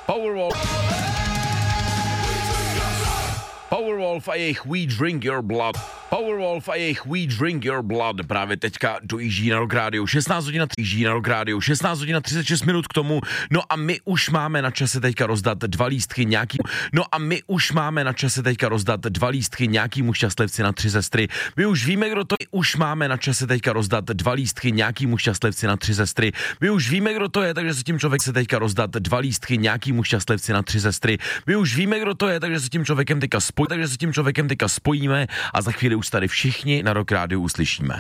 Powerwolf a jejich We Drink Your Blood. Powerwolf a jejich We Drink Your Blood právě teďka dojíždí na Rock Radio 16 hodin 36 minut k tomu. No a my už máme na čase teďka rozdat dva lístky nějakýmu šťastlivci na 3 sestry. My už víme, kdo to je. Už máme na čase teďka rozdat dva lístky nějakýmu šťastlivci na 3 sestry. My už víme, kdo to je, takže se tím člověk se teďka rozdat dva lístky nějakýmu šťastlivci na 3 sestry. My už víme, kdo to je, takže se tím člověkem teďka spojíme a za chvíli už tady všichni na Rock Rádiu uslyšíme.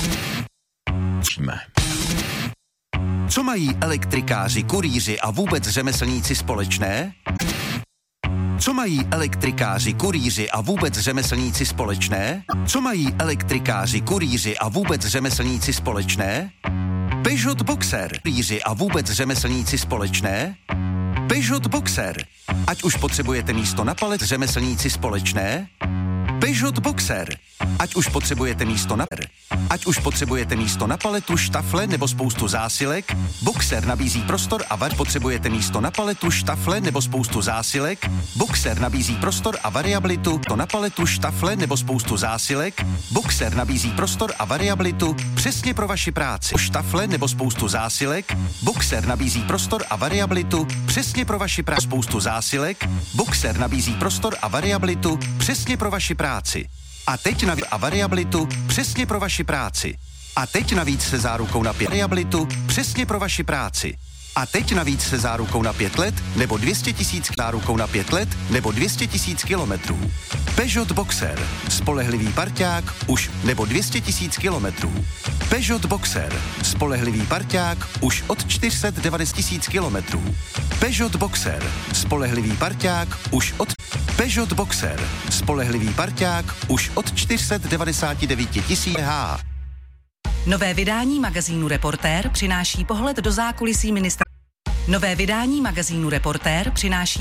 Co mají elektrikáři, kurýři a vůbec řemeslníci společné? Co mají elektrikáři, kurýři a vůbec řemeslníci společné? Co mají elektrikáři, kurýři a vůbec řemeslníci společné? Peugeot Boxer. Kurýři a vůbec řemeslníci společné? Peugeot Boxer. Ať už potřebujete místo na palet, řemeslníci společné? Peugeot Boxer. Ať už potřebujete místo na paletu, štafle nebo spoustu zásilek, Boxer nabízí prostor a potřebujete místo na paletu, štafle nebo spoustu zásilek, Boxer nabízí prostor a variabilitu, to na paletu, štafle nebo spoustu zásilek, Boxer nabízí prostor a variabilitu přesně pro vaši práci. Štafle nebo spoustu zásilek, Boxer nabízí prostor a variabilitu přesně pro vaši práci. Spoustu zásilek, Boxer nabízí prostor a variabilitu přesně pro vaši práci. A teď navíc a variabilitu přesně pro vaši práci. A teď navíc se zárukou na 5 variabilitu přesně pro vaši práci. A teď navíc se zárukou na 5 let nebo 200 000 zárukou na 5 let nebo 200 000 kilometrů. Peugeot Boxer. Spolehlivý parťák už nebo 200 000 kilometrů. Peugeot Boxer. Spolehlivý parťák už od 490 000 kilometrů. Peugeot Boxer. Spolehlivý parťák už od Peugeot Boxer. Spolehlivý parťák už od 499 000 H. Nové vydání magazínu Reportér přináší pohled do zákulisí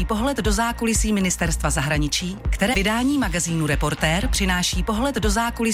ministerstva zahraničí, které